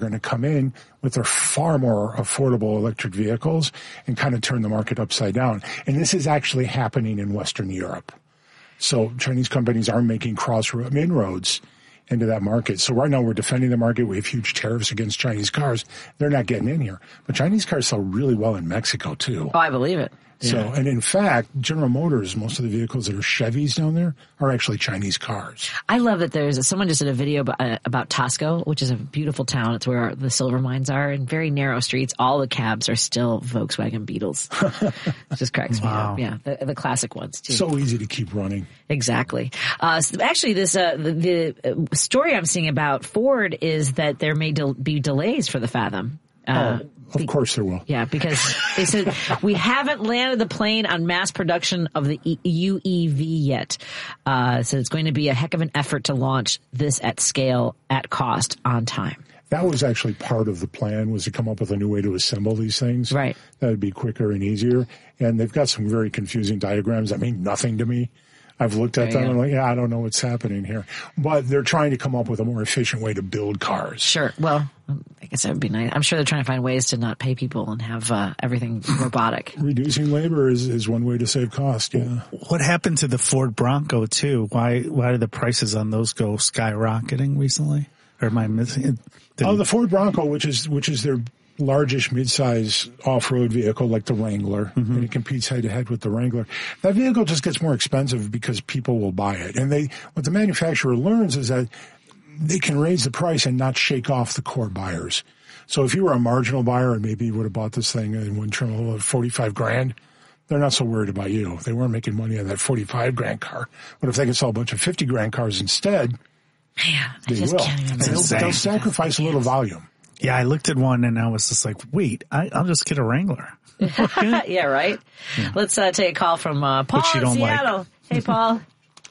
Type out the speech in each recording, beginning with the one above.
going to come in with their far more affordable electric vehicles and kind of turn the market upside down. And this is actually happening in Western Europe. So Chinese companies are making inroads into that market. So right now we're defending the market. We have huge tariffs against Chinese cars. They're not getting in here. But Chinese cars sell really well in Mexico too. Oh, I believe it. So, and in fact, General Motors, most of the vehicles that are Chevys down there are actually Chinese cars. I love that someone just did a video about Tosco, which is a beautiful town. It's where the silver mines are, and very narrow streets. All the cabs are still Volkswagen Beetles. It just cracks me up. Yeah, the classic ones too. So easy to keep running. Exactly. So actually, this the story I'm seeing about Ford is that there may be delays for the Fathom. Of course there will. Yeah, because they said we haven't landed the plane on mass production of the UEV yet. So it's going to be a heck of an effort to launch this at scale, at cost, on time. That was actually part of the plan, was to come up with a new way to assemble these things. Right. That would be quicker and easier. And they've got some very confusing diagrams that mean nothing to me. I've looked at them and I'm like, I don't know what's happening here. But they're trying to come up with a more efficient way to build cars. Sure. Well, I guess that would be nice. I'm sure they're trying to find ways to not pay people and have everything robotic. Reducing labor is one way to save cost, yeah. What happened to the Ford Bronco, too? Why did the prices on those go skyrocketing recently? Or am I missing it? The Ford Bronco, which is their largest midsize off-road vehicle like the Wrangler, and it competes head-to-head with the Wrangler. That vehicle just gets more expensive because people will buy it. And what the manufacturer learns is that they can raise the price and not shake off the core buyers. So if you were a marginal buyer and maybe you would have bought this thing in one trim of $45,000, they're not so worried about you. They weren't making money on that $45,000 car. But if they can sell a bunch of $50,000 cars instead, they will. They'll sacrifice a little volume. Yeah, I looked at one and I was just like, wait, I'll just get a Wrangler. Yeah, right? Yeah. Let's take a call from Paul in Seattle. Like. Hey, Paul.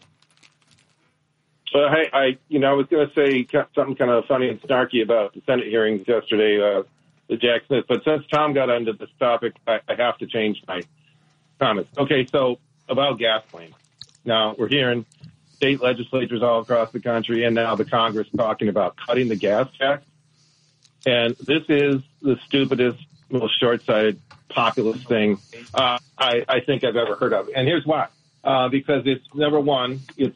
Hey, I was going to say something kind of funny and snarky about the Senate hearings yesterday, the Jack Smith, but since Tom got into this topic, I have to change my comments. Okay, so about gasoline. Now, we're hearing state legislatures all across the country and now the Congress talking about cutting the gas tax. And this is the stupidest, most short-sighted, populist thing I think I've ever heard of. And here's why. Because it's, number one, it's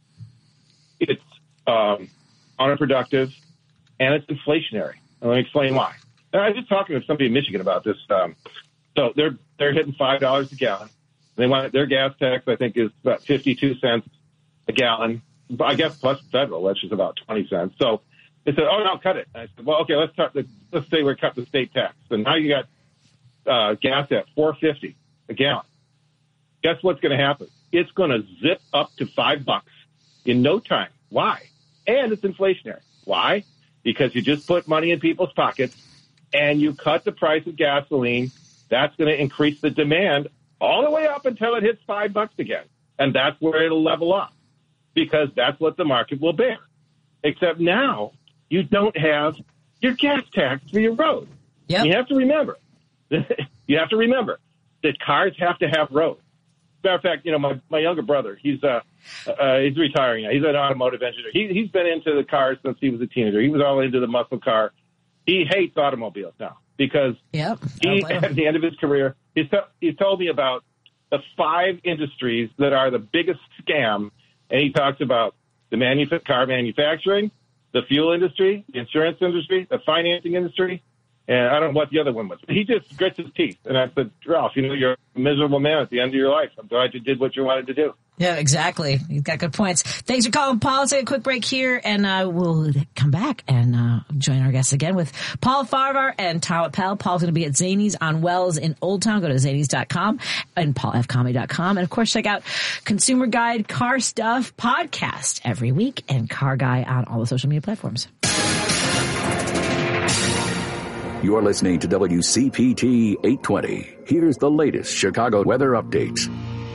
unproductive, and it's inflationary. And let me explain why. And I was just talking to somebody in Michigan about this. So they're hitting $5 a gallon. They want their gas tax, I think, is about 52 cents a gallon. I guess plus federal, which is about 20 cents. So they said, "Oh no, cut it." And I said, "Well, okay, let's say we cut the state tax." And now you got gas at $4.50 a gallon. Guess what's going to happen? It's going to zip up to $5 in no time. Why? And it's inflationary. Why? Because you just put money in people's pockets and you cut the price of gasoline. That's going to increase the demand all the way up until it hits $5 again. And that's where it'll level off because that's what the market will bear. Except now you don't have your gas tax for your road. Yep. You have to remember that cars have to have roads. Matter of fact, my younger brother, he's retiring now. He's an automotive engineer. He's been into the cars since he was a teenager. He was all into the muscle car. He hates automobiles now because he, at the end of his career, he told me about the 5 industries that are the biggest scam. And he talks about the car manufacturing, the fuel industry, the insurance industry, the financing industry, and I don't know what the other one was. He just grits his teeth. And I said, Ralph, you're a miserable man at the end of your life. I'm glad you did what you wanted to do. Yeah, exactly. You've got good points. Thanks for calling, Paul. Let's take a quick break here, and we'll come back and join our guests again with Paul Farahvar and Tom Appel. Paul's going to be at Zanies on Wells in Old Town. Go to zanies.com and paulfcomedy.com. And, of course, check out Consumer Guide Car Stuff podcast every week and Car Guy on all the social media platforms. You're listening to WCPT 820. Here's the latest Chicago weather updates.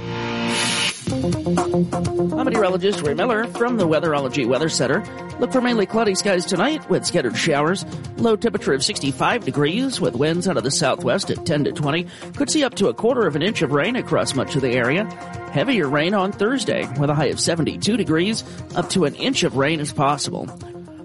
I'm meteorologist Ray Miller from the Weatherology Weather Center. Look for mainly cloudy skies tonight with scattered showers. Low temperature of 65 degrees with winds out of the southwest at 10 to 20. Could see up to a quarter of an inch of rain across much of the area. Heavier rain on Thursday with a high of 72 degrees. Up to an inch of rain is possible.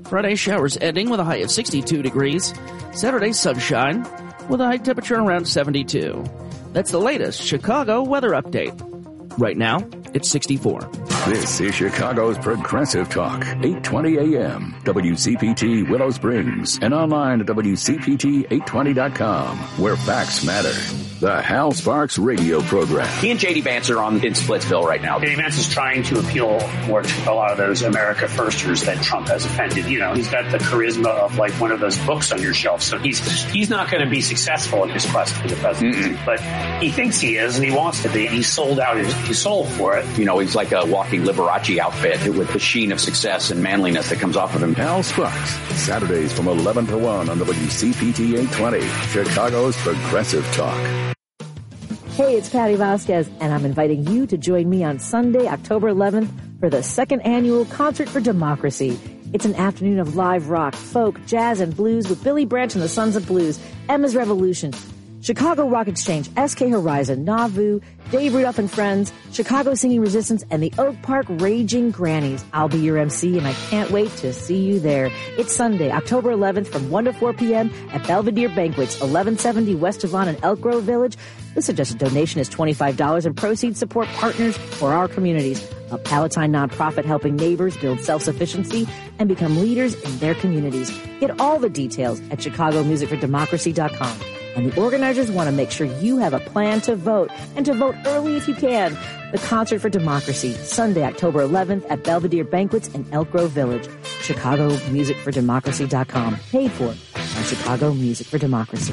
Friday, showers ending with a high of 62 degrees. Saturday, sunshine with a high temperature around 72. That's the latest Chicago weather update. Right now, it's 64. This is Chicago's Progressive Talk, 820 AM, WCPT Willow Springs, and online at WCPT820.com, where facts matter. The Hal Sparks radio program. He and J.D. Vance are in Splitsville right now. J.D. Vance is trying to appeal more to a lot of those America Firsters that Trump has offended. You know, he's got the charisma of like one of those books on your shelf. So he's not going to be successful in his quest for the presidency. But he thinks he is, and he wants to be. He sold out his soul for it. You know, he's like a walking Liberace outfit with the sheen of success and manliness that comes off of him. Hal Sparks, Saturdays from 11 to 1 on WCPT 820, Chicago's Progressive Talk. Hey, it's Patty Vasquez, and I'm inviting you to join me on Sunday, October 11th, for the second annual Concert for Democracy. It's an afternoon of live rock, folk, jazz, and blues with Billy Branch and the Sons of Blues, Emma's Revolution, Chicago Rock Exchange, SK Horizon, Nauvoo, Dave Rudolph and Friends, Chicago Singing Resistance, and the Oak Park Raging Grannies. I'll be your MC, and I can't wait to see you there. It's Sunday, October 11th from 1 to 4 p.m. at Belvedere Banquets, 1170 West Devon in Elk Grove Village. The suggested donation is $25, and proceeds support partners for our communities. A Palatine nonprofit helping neighbors build self-sufficiency and become leaders in their communities. Get all the details at ChicagoMusicForDemocracy.com. And the organizers want to make sure you have a plan to vote, and to vote early if you can. The Concert for Democracy, Sunday, October 11th at Belvedere Banquets in Elk Grove Village. ChicagoMusicForDemocracy.com. Paid for by Chicago Music for Democracy.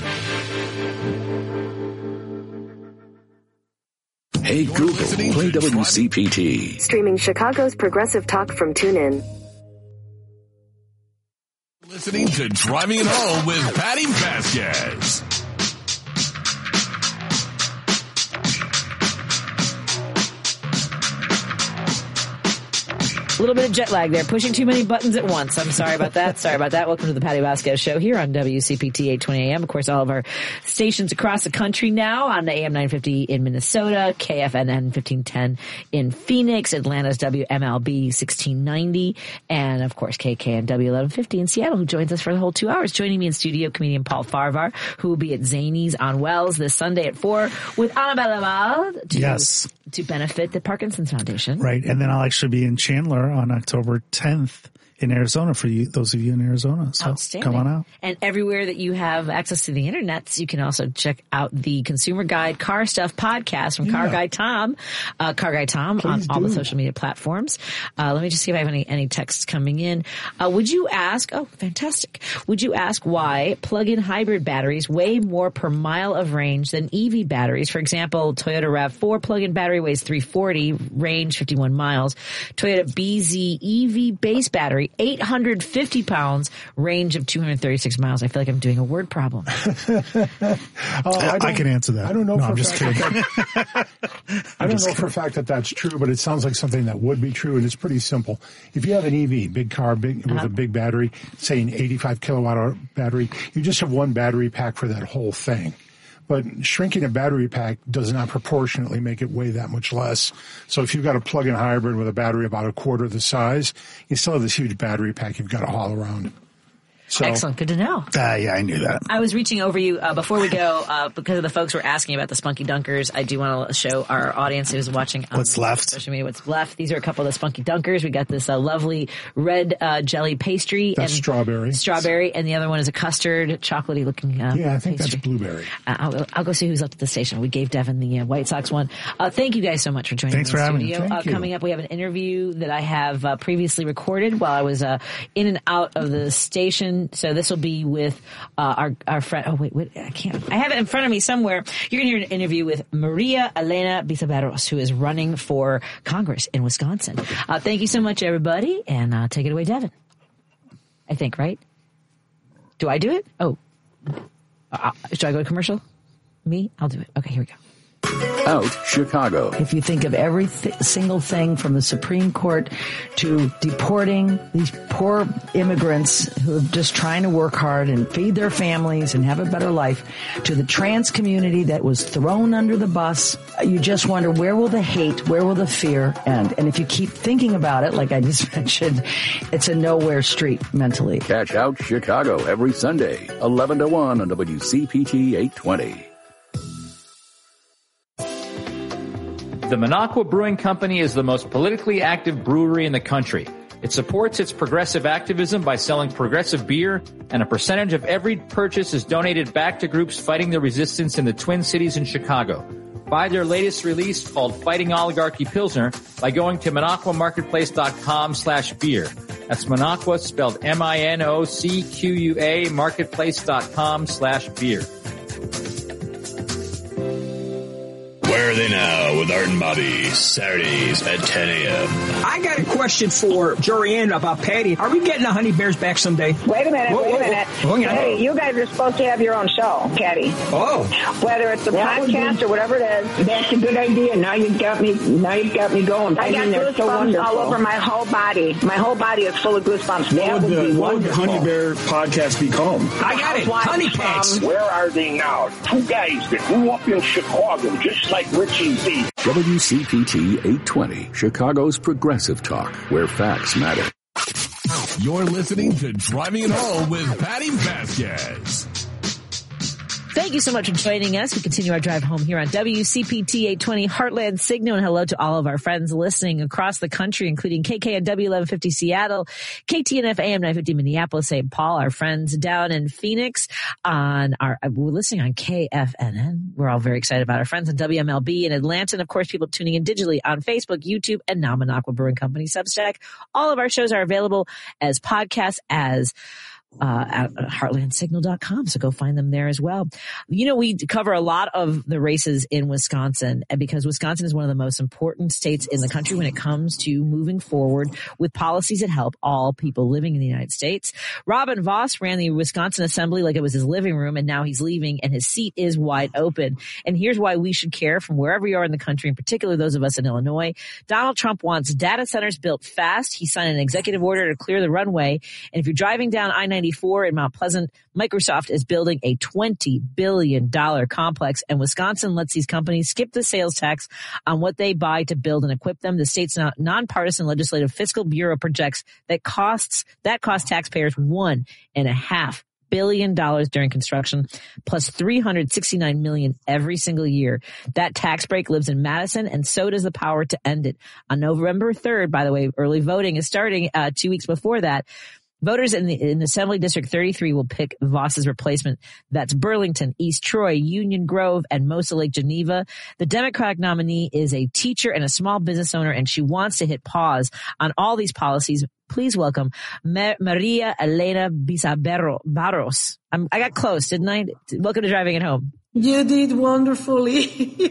Hey Google, play WCPT. Streaming Chicago's Progressive Talk from TuneIn. Listening to Driving It Home with Patty Vasquez. A little bit of jet lag there, pushing too many buttons at once. I'm sorry about that. Welcome to the Patty Vasquez Show here on WCPT 820 AM. Of course, all of our stations across the country now on the AM 950 in Minnesota, KFNN 1510 in Phoenix, Atlanta's WMLB 1690, and of course KKNW 1150 in Seattle, who joins us for the whole 2 hours. Joining me in studio, comedian Paul Farvar, who will be at Zanies on Wells this Sunday at 4 with Annabelle Laval to benefit the Parkinson's Foundation. Right, and then I'll actually be in Chandler on October 10th in Arizona for you, those of you in Arizona. So come on out. And everywhere that you have access to the internet, you can also check out the Consumer Guide Car Stuff podcast from Car Guy Tom on all the social media platforms. Let me just see if I have any texts coming in. Would you ask why plug-in hybrid batteries weigh more per mile of range than EV batteries? For example, Toyota RAV4 plug-in battery weighs 340, range 51 miles. Toyota BZ EV base battery 850 pounds, range of 236 miles. I feel like I'm doing a word problem. I can answer that. I don't know. No, I'm just kidding. I don't know for a fact that that's true, but it sounds like something that would be true, and it's pretty simple. If you have an EV, big car, with a big battery, say an 85 kilowatt hour battery, you just have one battery pack for that whole thing. But shrinking a battery pack does not proportionately make it weigh that much less. So if you've got a plug-in hybrid with a battery about a quarter the size, you still have this huge battery pack you've got to haul around. So, excellent. Good to know. Yeah, I knew that. I was reaching over you before we go because of the folks were asking about the Spunky Dunkers. I do want to show our audience who's watching what's left. Social media what's left. These are a couple of the Spunky Dunkers. We got this lovely red jelly pastry. That's and strawberry, and the other one is a custard, chocolatey looking I think pastry. That's blueberry. I'll go see who's left at the station. We gave Devin the White Sox one. Thank you guys so much for joining Thanks me in for the studio. having me. Coming up, we have an interview that I have previously recorded while I was in and out of the station. So this will be with our friend. Oh wait, I can't. I have it in front of me somewhere. You're going to hear an interview with Maria Elena Bitaberos, who is running for Congress in Wisconsin. Thank you so much, everybody, and take it away, Devin. I think, right? Do I do it? Oh, should I go to commercial? Me? I'll do it. Okay, here we go. Out Chicago. If you think of every single thing from the Supreme Court to deporting these poor immigrants who are just trying to work hard and feed their families and have a better life, to the trans community that was thrown under the bus, you just wonder, where will the hate, where will the fear end? And if you keep thinking about it, like I just mentioned, it's a nowhere street mentally. Catch Out Chicago every Sunday, 11 to 1 on WCPT 820. The Minocqua Brewing Company is the most politically active brewery in the country. It supports its progressive activism by selling progressive beer, and a percentage of every purchase is donated back to groups fighting the resistance in the Twin Cities and Chicago. Buy their latest release called Fighting Oligarchy Pilsner by going to minocquamarketplace.com/beer. That's Minocqua spelled MINOCQUA marketplace.com/beer. Where are they now with Art and Bobby, Saturdays at 10 a.m. I got a question for Jorianne about Patty. Are we getting the Honey Bears back someday? Wait a minute. Hey, you guys are supposed to have your own show, Patty. Oh. Whether it's a podcast or whatever it is. That's a good idea. Now you've got me going. I got goosebumps all over my whole body. My whole body is full of goosebumps. What would the Honey Bear podcast be called? I got it. Honey Cakes. Where are they now? Two guys that grew up in Chicago, just like Richie Z. WCPT 820, Chicago's progressive talk, where facts matter. You're listening to Driving It Home with Patty Vasquez. Thank you so much for joining us. We continue our drive home here on WCPT 820 Heartland Signal, and hello to all of our friends listening across the country, including KKNW 1150 Seattle, KTNF AM 950 Minneapolis, St. Paul, our friends down in Phoenix we're listening on KFNN. We're all very excited about our friends on WMLB in Atlanta, and of course people tuning in digitally on Facebook, YouTube, and now Minocqua Brewing Company Substack. All of our shows are available as podcasts at heartlandsignal.com. So go find them there as well. You know, we cover a lot of the races in Wisconsin because Wisconsin is one of the most important states in the country when it comes to moving forward with policies that help all people living in the United States. Robin Vos ran the Wisconsin Assembly like it was his living room, and now he's leaving and his seat is wide open. And here's why we should care from wherever you are in the country, in particular those of us in Illinois. Donald Trump wants data centers built fast. He signed an executive order to clear the runway. And if you're driving down I-94 in Mount Pleasant, Microsoft is building a $20 billion complex, and Wisconsin lets these companies skip the sales tax on what they buy to build and equip them. The state's nonpartisan legislative fiscal bureau projects that costs taxpayers $1.5 billion during construction, plus $369 million every single year. That tax break lives in Madison, and so does the power to end it. On November 3rd, by the way, early voting is starting 2 weeks before that. Voters in Assembly District 33 will pick Voss's replacement. That's Burlington, East Troy, Union Grove, and Mosa Lake Geneva. The Democratic nominee is a teacher and a small business owner, and she wants to hit pause on all these policies. Please welcome Maria Elena Barros. I got close, didn't I? Welcome to Driving It Home. You did wonderfully.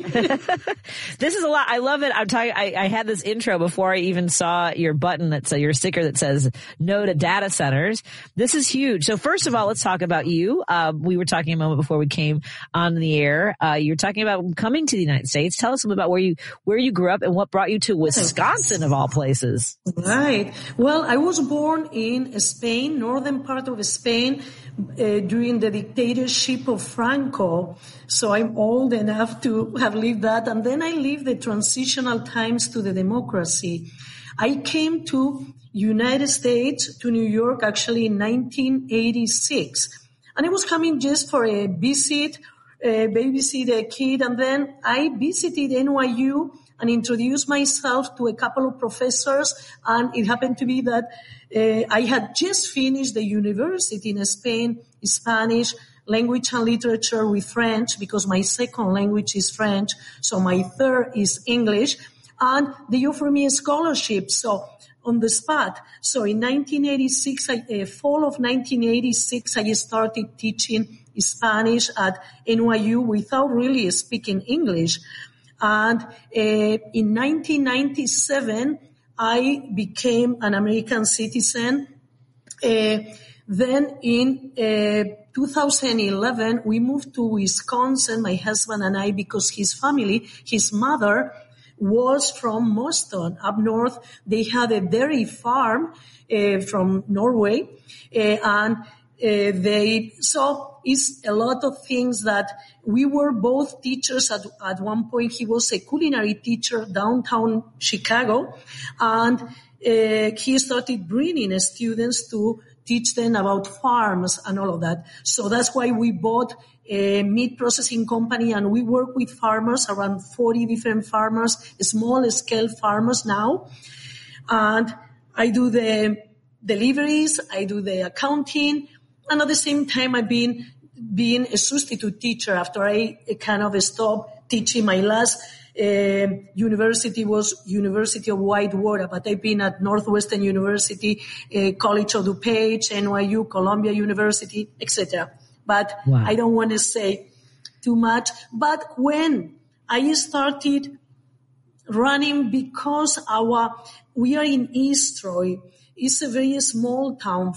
This is a lot. I love it. I had this intro before I even saw your button your sticker that says no to data centers. This is huge. So first of all, let's talk about you. We were talking a moment before we came on the air. You're talking about coming to the United States. Tell us about where you grew up and what brought you to Wisconsin of all places. Right. Well, I was born in Spain, northern part of Spain, during the dictatorship of Franco. So I'm old enough to have lived that. And then I lived the transitional times to the democracy. I came to United States, to New York, actually in 1986. And I was coming just for a visit, babysit a kid. And then I visited NYU and introduced myself to a couple of professors. And it happened to be that I had just finished the university in Spain, Spanish, language and literature with French, because my second language is French. So my third is English. And they offered me a scholarship. So on the spot. So in 1986, fall of 1986, I started teaching Spanish at NYU without really speaking English. And in 1997, I became an American citizen. Then in 2011, we moved to Wisconsin, my husband and I, because his mother was from Moston, up north. They had a dairy farm from Norway, so it's a lot of things that we were both teachers at one point. He was a culinary teacher downtown Chicago, and he started bringing students to teach them about farms and all of that. So that's why we bought a meat processing company, and we work with farmers, around 40 different farmers, small scale farmers now. And I do the deliveries, I do the accounting, and at the same time I've been being a substitute teacher after I kind of stopped teaching. My last university was University of Whitewater, but I've been at Northwestern University, College of DuPage, NYU, Columbia University, etc. But wow. I don't want to say too much. But when I started running, because we are in East Troy, it's a very small town,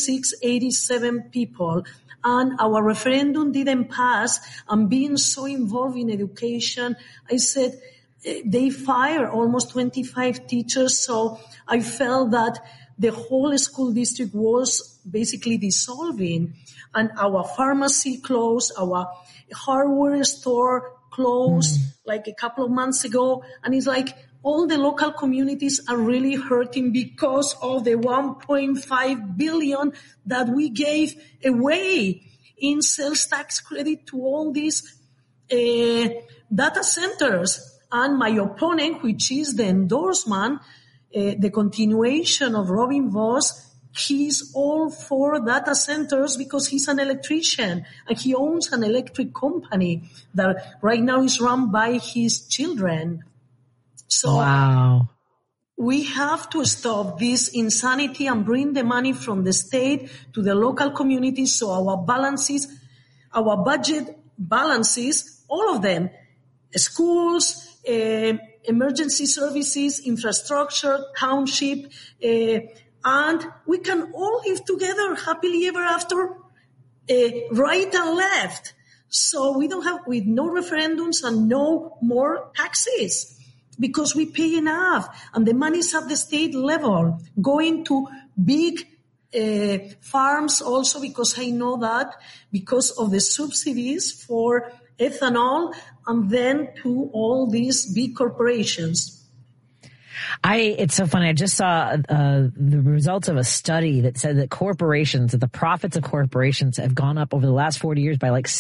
86 people, and our referendum didn't pass. And being so involved in education, I said they fired almost 25 teachers. So I felt that the whole school district was basically dissolving, and our pharmacy closed, our hardware store closed like a couple of months ago. And it's like all the local communities are really hurting because of the $1.5 billion that we gave away in sales tax credit to all these data centers. And my opponent, which is the endorsement, the continuation of Robin Vos, he's all for data centers because he's an electrician and he owns an electric company that right now is run by his children. So wow. We have to stop this insanity and bring the money from the state to the local communities so our budget balances, all of them, schools, emergency services, infrastructure, township, and we can all live together happily ever after, right and left. So we don't have, with no referendums and no more taxes, because we pay enough, and the money's at the state level, going to big farms also, because I know that because of the subsidies for ethanol, and then to all these big corporations. It's so funny. I just saw the results of a study that said that the profits of corporations have gone up over the last 40 years by like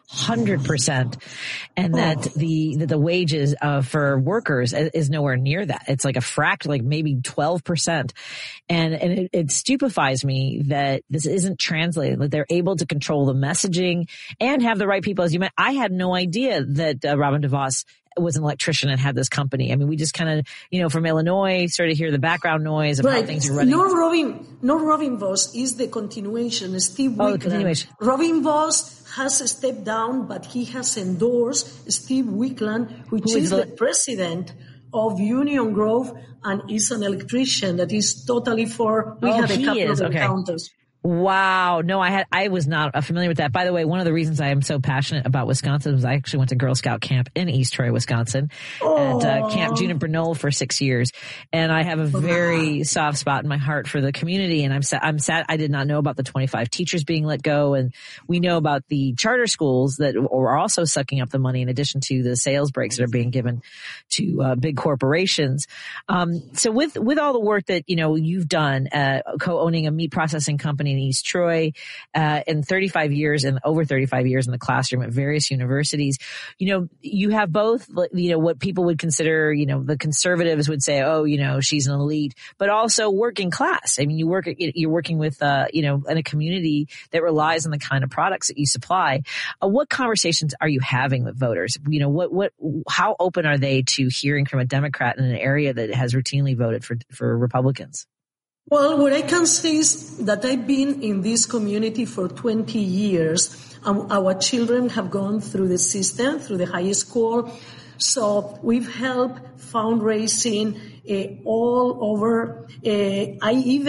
600%, and that the wages for workers is nowhere near that. It's like a fraction, like maybe 12%. And it stupefies me that this isn't translated, that they're able to control the messaging and have the right people. As you meant, I had no idea that Robin DeVos was an electrician and had this company. I mean, we just kind of, from Illinois, sort of hear the background noise of how things are running. Not Robin Vos is the continuation. Steve Wickland. The continuation. Robin Vos has stepped down, but he has endorsed Steve Wickland, which is the president of Union Grove, and is an electrician that is totally for. We had a couple of encounters. Wow. No, I was not familiar with that. By the way, one of the reasons I am so passionate about Wisconsin was I actually went to Girl Scout camp in East Troy, Wisconsin, at Camp Juniper Knoll for 6 years. And I have a very soft spot in my heart for the community. And I'm sad I did not know about the 25 teachers being let go. And we know about the charter schools that are also sucking up the money in addition to the sales breaks that are being given to big corporations. So with all the work that, you've done, co-owning a meat processing company in East Troy, in 35 years and over 35 years in the classroom at various universities. You have both, what people would consider, the conservatives would say, she's an elite, but also working class. I mean, you're working with, in a community that relies on the kind of products that you supply. What conversations are you having with voters? How open are they to hearing from a Democrat in an area that has routinely voted for Republicans? Well, what I can say is that I've been in this community for 20 years. Our children have gone through the system, through the high school. So we've helped fundraising all over. I even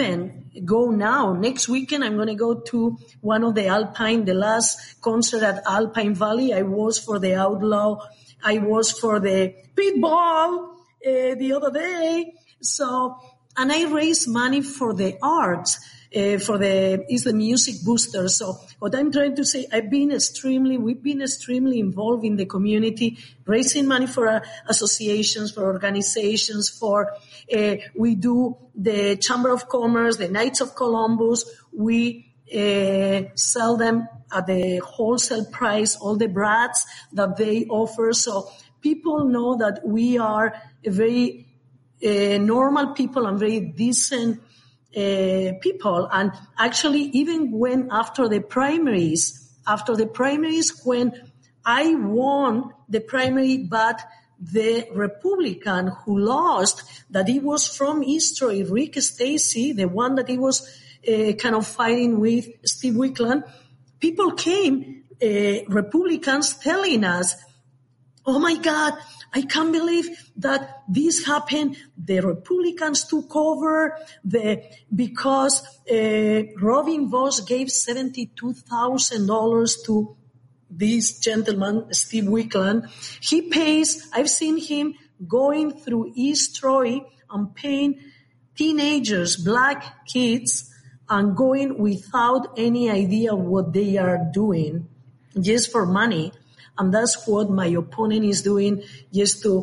go now. Next weekend, I'm going to go to one of the last concert at Alpine Valley. I was for the Outlaw. I was for the Pitbull the other day. So, and I raise money for the arts. It's the music booster. So what I'm trying to say, we've been extremely involved in the community, raising money for associations, for organizations, we do the Chamber of Commerce, the Knights of Columbus. We sell them at the wholesale price, all the brats that they offer. So people know that we are a very normal people and very decent people. And actually, even when after the primaries, when I won the primary, but the Republican who lost, that he was from East Troy, Rick Stacy, the one that he was kind of fighting with Steve Wickland, people came, Republicans telling us, oh my God, I can't believe that this happened. The Republicans took over because Robin Vos gave $72,000 to this gentleman, Steve Wickland. He pays, I've seen him going through East Troy and paying teenagers, black kids, and going without any idea what they are doing, just for money. And that's what my opponent is doing, just to,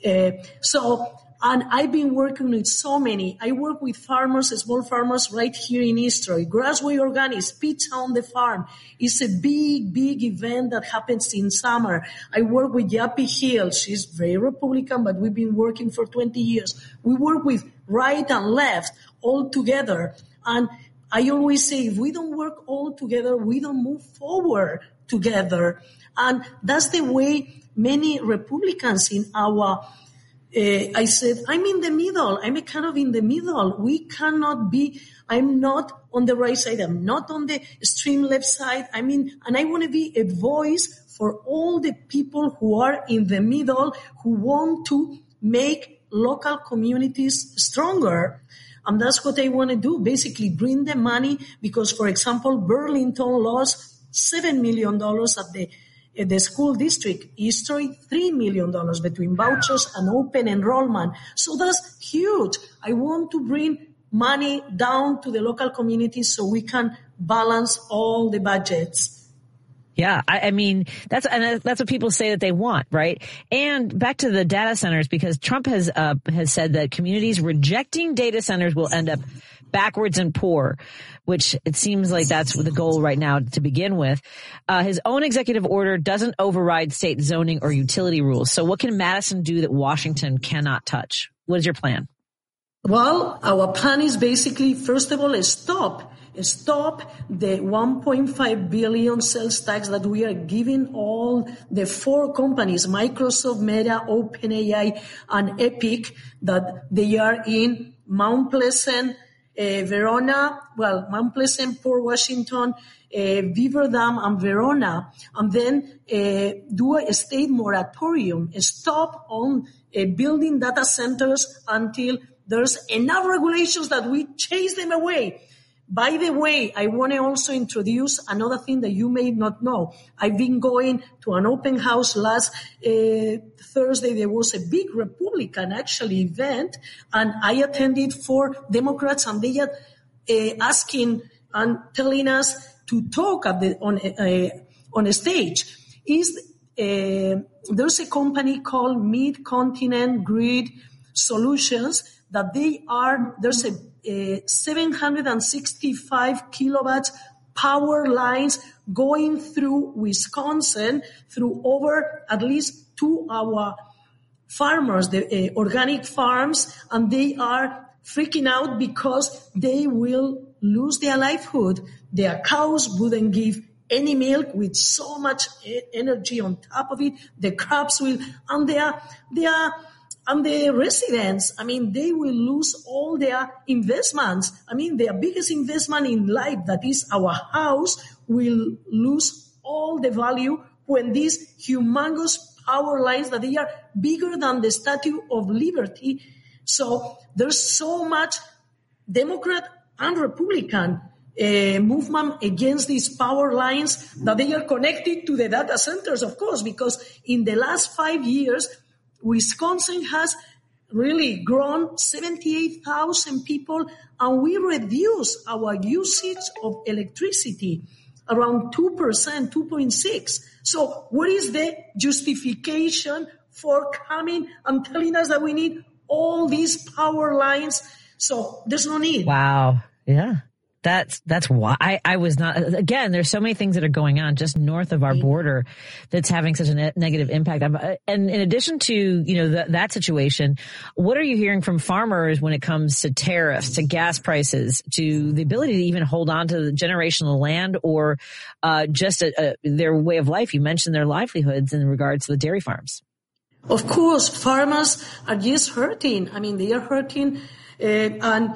and I've been working with so many. I work with farmers, small farmers right here in East Troy. Grassway Organics, Pizza on the Farm. It's a big event that happens in summer. I work with Yappy Hill. She's very Republican, but we've been working for 20 years. We work with right and left all together. And I always say, if we don't work all together, we don't move forward together. And that's the way many Republicans in our, I said, I'm in the middle. I'm kind of in the middle. We cannot be, I'm not on the right side. I'm not on the extreme left side. And I want to be a voice for all the people who are in the middle, who want to make local communities stronger. And that's what I want to do, basically bring the money, because, for example, Burlington lost $7 million at the school district. East Troy, $3 million between vouchers and open enrollment. So that's huge. I want to bring money down to the local communities so we can balance all the budgets. Yeah, I mean, that's what people say that they want, right? And back to the data centers, because Trump has said that communities rejecting data centers will end up backwards and poor, which it seems like that's the goal right now to begin with. His own executive order doesn't override state zoning or utility rules. So what can Madison do that Washington cannot touch? What is your plan? Well, our plan is basically, first of all, stop the $1.5 billion sales tax that we are giving all the four companies, Microsoft, Meta, OpenAI, and Epic, that they are in Mount Pleasant, Verona, Mount Pleasant, Port Washington, Beaver Dam, and Verona, and then do a state moratorium. Stop on building data centers until there's enough regulations that we chase them away. By the way, I want to also introduce another thing that you may not know. I've been going to an open house last Thursday. There was a big Republican event, and I attended for Democrats, and they are asking and telling us to talk on a stage. There's a company called Mid-Continent Grid Solutions that there's a 765 kilowatts power lines going through Wisconsin, through over at least 2 our farmers, the organic farms, and they are freaking out because they will lose their livelihood. Their cows wouldn't give any milk with so much energy on top of it. The crops will, and the residents, they will lose all their investments. Their biggest investment in life, that is our house, will lose all the value when these humongous power lines that they are bigger than the Statue of Liberty. So there's so much Democrat and Republican movement against these power lines that they are connected to the data centers, of course, because in the last 5 years, Wisconsin has really grown 78,000 people, and we reduced our usage of electricity around 2%, 2.6%. So what is the justification for coming and telling us that we need all these power lines? So there's no need. Wow. Yeah. That's why I was not, again, there's so many things that are going on just north of our border that's having such a negative impact. And in addition to, that situation, what are you hearing from farmers when it comes to tariffs, to gas prices, to the ability to even hold on to the generational land or just their way of life? You mentioned their livelihoods in regards to the dairy farms. Of course, farmers are just hurting. I mean, they are hurting and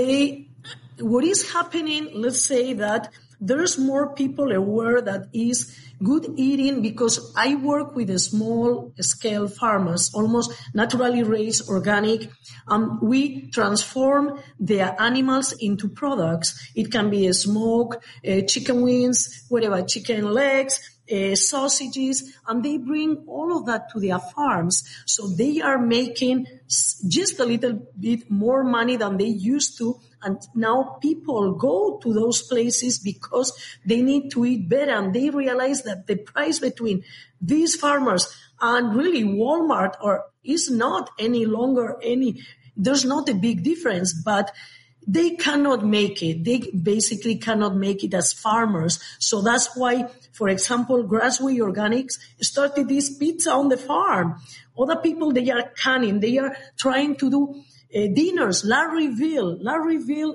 what is happening, let's say that there's more people aware that is good eating, because I work with the small scale farmers, almost naturally raised, organic. We transform their animals into products. It can be a smoke, chicken wings, whatever, chicken legs, sausages, and they bring all of that to their farms. So they are making just a little bit more money than they used to. And now people go to those places because they need to eat better, and they realize that the price between these farmers and really Walmart is not any longer there's not a big difference, but they cannot make it. They basically cannot make it as farmers. So that's why, for example, Grassway Organics started this pizza on the farm. Other people, they are canning. They are trying to do dinners. Larryville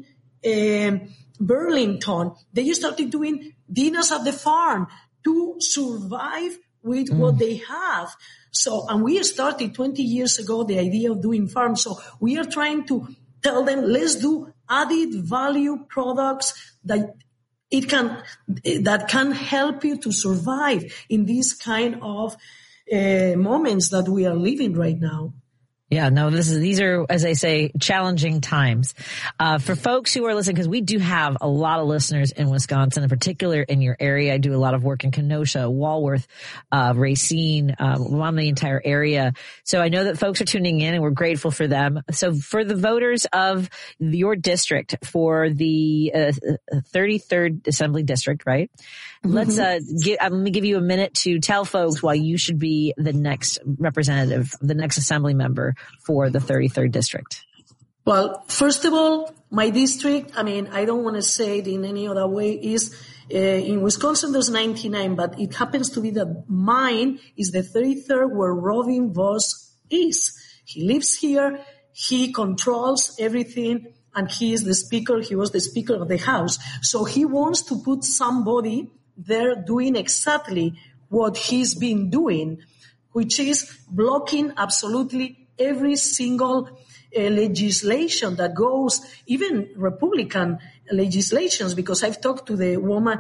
in Burlington, they started doing dinners at the farm to survive with what they have. So, and we started 20 years ago the idea of doing farms. So we are trying to tell them, let's do added value products that can help you to survive in these kind of moments that we are living right now. Yeah, no, these are, as I say, challenging times. For folks who are listening, because we do have a lot of listeners in Wisconsin, in particular in your area. I do a lot of work in Kenosha, Walworth, Racine, around the entire area. So I know that folks are tuning in and we're grateful for them. So for the voters of your district, for the 33rd Assembly District, right? Let's let me give you a minute to tell folks why you should be the next representative, the next assembly member for the 33rd district. Well, first of all, my district, I mean, I don't want to say it in any other way, is in Wisconsin there's 99, but it happens to be that mine is the 33rd where Robin Vos is. He lives here, he controls everything, and he is the speaker. He was the speaker of the House. So he wants to put somebody there doing exactly what he's been doing, which is blocking absolutely every single legislation that goes, even Republican legislations, because I've talked to the woman,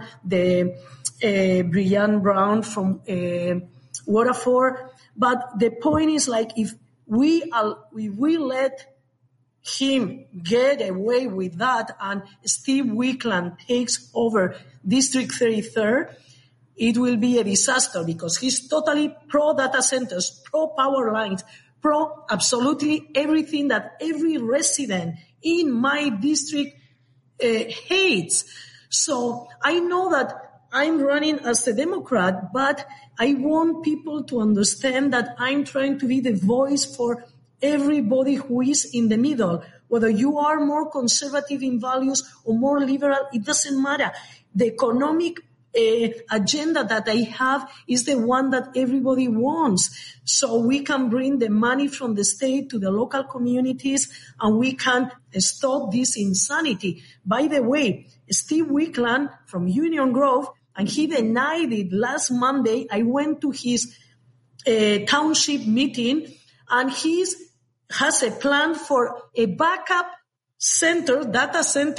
Breanne Brown from Waterford. But the point is, like, if we let him get away with that and Steve Wickland takes over District 33rd, it will be a disaster, because he's totally pro data centers, pro power lines, pro absolutely everything that every resident in my district hates. So I know that I'm running as a Democrat, but I want people to understand that I'm trying to be the voice for everybody who is in the middle. Whether you are more conservative in values or more liberal, it doesn't matter. The economic agenda that I have is the one that everybody wants. So we can bring the money from the state to the local communities, and we can stop this insanity. By the way, Steve Wickland from Union Grove, and he denied it last Monday. I went to his township meeting, and he has a plan for a backup data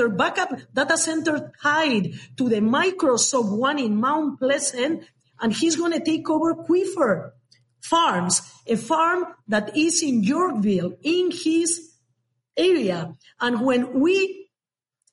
center tied to the Microsoft one in Mount Pleasant, and he's going to take over Quifer Farms, a farm that is in Yorkville, in his area. And when we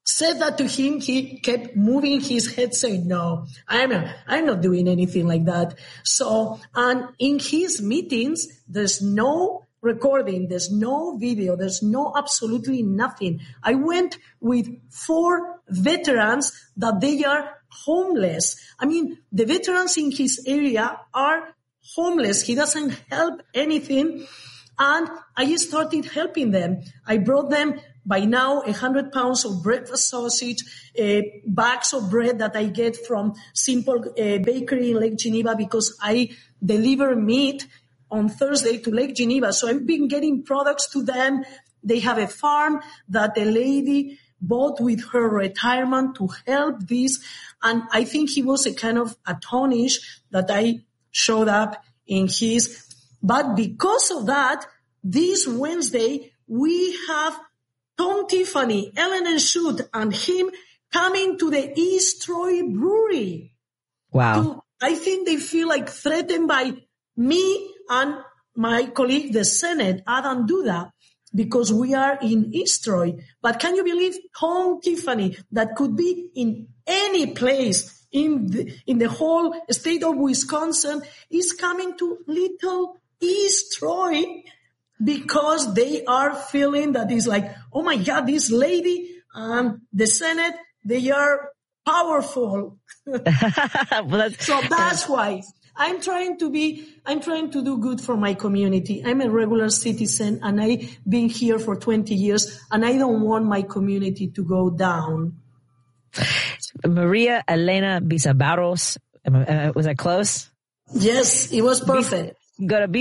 said that to him, he kept moving his head saying, no, I'm not doing anything like that. So, and in his meetings, there's no recording, there's no video, there's no absolutely nothing. I went with 4 veterans that they are homeless. I mean, the veterans in his area are homeless. He doesn't help anything. And I started helping them. I brought them by now 100 pounds of breakfast sausage, bags of bread that I get from Simple Bakery in Lake Geneva, because I deliver meat on Thursday to Lake Geneva. So I've been getting products to them. They have a farm that the lady bought with her retirement to help this. And I think he was a kind of astonished that I showed up in his. But because of that, this Wednesday, we have Tom Tiffany, Ellen and Shoot, and him coming to the East Troy Brewery. Wow. I think they feel like threatened by me and my colleague, the Senate, Adam Duda, because we are in East Troy. But can you believe Tom Tiffany, that could be in any place in the whole state of Wisconsin, is coming to Little East Troy because they are feeling that it's like, oh my God, this lady and the Senate, they are powerful. So that's why I'm trying to do good for my community. I'm a regular citizen and I've been here for 20 years and I don't want my community to go down. Maria Elena Bisabarros, was that close? Yes, it was perfect. Go to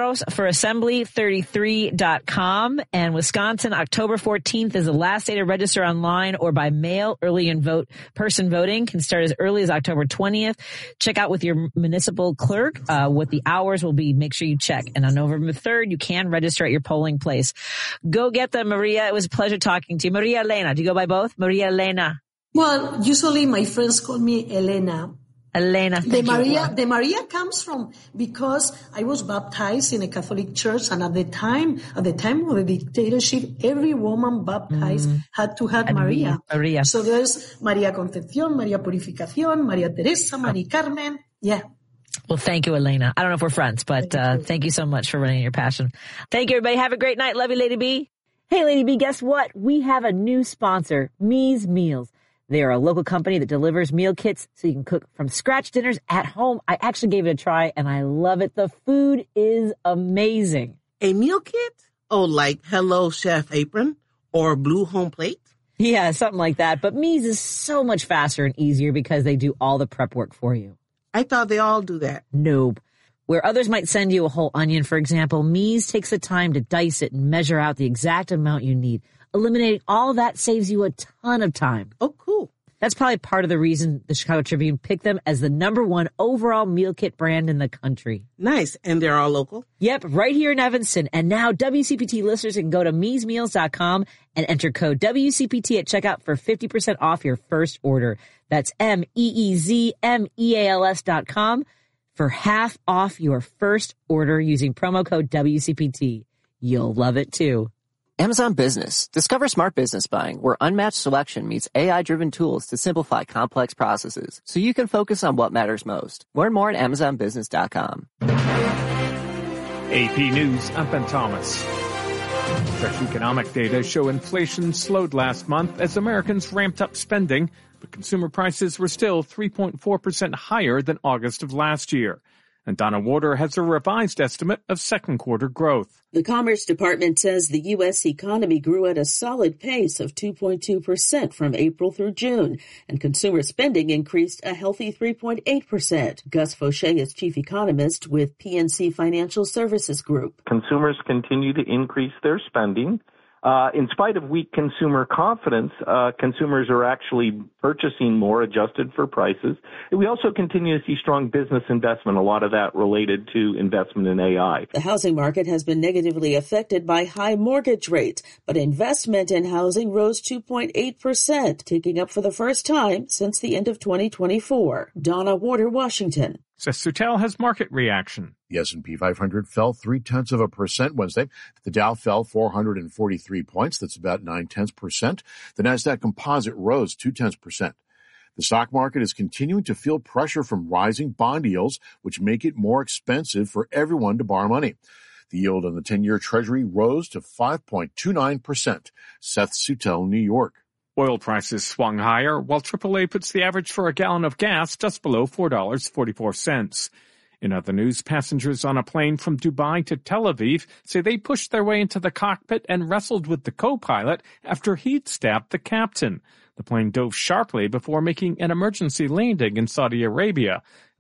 bisabarrosforassembly33.com, and Wisconsin, October 14th is the last day to register online or by mail. Early and person voting can start as early as October 20th. Check out with your municipal clerk what the hours will be. Make sure you check. And on November 3rd, you can register at your polling place. Go get them, Maria. It was a pleasure talking to you. Maria Elena. Do you go by both? Maria Elena. Well, usually my friends call me Elena. Elena. The Maria comes from because I was baptized in a Catholic church, and at the time of the dictatorship, every woman baptized had to have Maria. So there's Maria Concepcion, Maria Purificación, Maria Teresa, Maria Carmen. Yeah. Well, thank you, Elena. I don't know if we're friends, but thank you so much for running your passion. Thank you, everybody. Have a great night. Love you, Lady B. Hey, Lady B, guess what? We have a new sponsor, Me's Meals. They are a local company that delivers meal kits so you can cook from scratch dinners at home. I actually gave it a try, and I love it. The food is amazing. A meal kit? Oh, like Hello Chef Apron or Blue Home Plate? Yeah, something like that. But Me's is so much faster and easier because they do all the prep work for you. I thought they all do that. Nope. Where others might send you a whole onion, for example, Me's takes the time to dice it and measure out the exact amount you need. Eliminating all that saves you a ton of time. Oh, cool. That's probably part of the reason the Chicago Tribune picked them as the #1 overall meal kit brand in the country. Nice. And they're all local? Yep, right here in Evanston. And now WCPT listeners can go to meesmeals.com and enter code WCPT at checkout for 50% off your first order. That's MEEZMEALS.com for half off your first order using promo code WCPT. You'll love it too. Amazon Business. Discover smart business buying, where unmatched selection meets AI-driven tools to simplify complex processes so you can focus on what matters most. Learn more at AmazonBusiness.com. AP News, I'm Ben Thomas. Fresh economic data show inflation slowed last month as Americans ramped up spending, but consumer prices were still 3.4% higher than August of last year. And Donna Warder has a revised estimate of second quarter growth. The Commerce Department says the U.S. economy grew at a solid pace of 2.2% from April through June, and consumer spending increased a healthy 3.8%. Gus Fauché is chief economist with PNC Financial Services Group. Consumers continue to increase their spending. In spite of weak consumer confidence, consumers are actually purchasing more adjusted for prices. And we also continue to see strong business investment, a lot of that related to investment in AI. The housing market has been negatively affected by high mortgage rates, but investment in housing rose 2.8%, ticking up for the first time since the end of 2024. Donna Warder, Washington. Seth Sutel has market reaction. The S&P 500 fell 0.3% Wednesday. The Dow fell 443 points. That's about 0.9%. The Nasdaq Composite rose 0.2%. The stock market is continuing to feel pressure from rising bond yields, which make it more expensive for everyone to borrow money. The yield on the 10-year Treasury rose to 5.29%. Seth Sutel, New York. Oil prices swung higher, while AAA puts the average for a gallon of gas just below $4.44. In other news, passengers on a plane from Dubai to Tel Aviv say they pushed their way into the cockpit and wrestled with the co-pilot after he'd stabbed the captain. The plane dove sharply before making an emergency landing in Saudi Arabia.